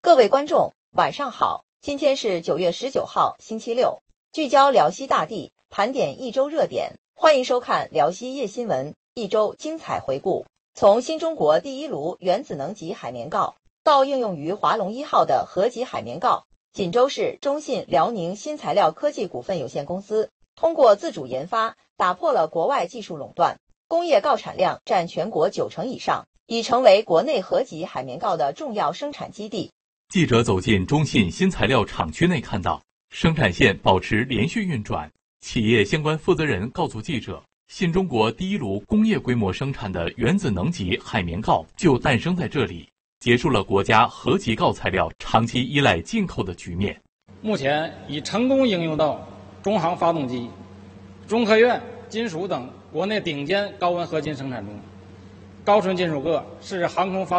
各位观众，晚上好！今天是9月19号，星期六，聚焦辽西大地，盘点一周热点，欢迎收看辽西夜新闻一周精彩回顾。从新中国第一炉原子能级海绵锆到应用于华龙1号的核级海绵锆，锦州市中信辽宁新材料科技股份有限公司通过自主研发，打破了国外技术垄断，工业锆产量占全国90%以上，已成为国内核级海绵锆的重要生产基地。 记者走进中信新材料厂区内，看到生产线保持连续运转。企业相关负责人告诉记者，新中国第一炉工业规模生产的原子能级海绵锆就诞生在这里，结束了国家核级锆材料长期依赖进口的局面。 目前已成功应用到中航发动机、中科院金属等国内顶尖高温合金生产中。高纯金属铬是航空发